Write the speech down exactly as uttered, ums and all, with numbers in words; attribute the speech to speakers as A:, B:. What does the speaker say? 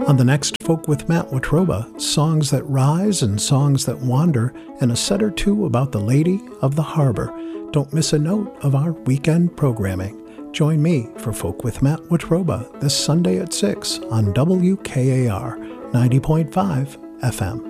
A: On the next Folk with Matt Watroba, songs that rise and songs that wander, and a set or two about the Lady of the Harbor. Don't miss a note of our weekend programming. Join me for Folk with Matt Watroba this Sunday at six on W K A R ninety point five F M.